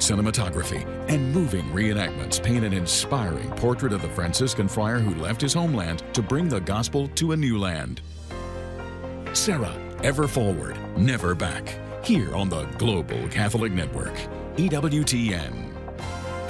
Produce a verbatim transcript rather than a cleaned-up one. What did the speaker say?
cinematography and moving reenactments paint an inspiring portrait of the Franciscan friar who left his homeland to bring the gospel to a new land. Serra, ever forward, never back. Here on the Global Catholic Network, E W T N.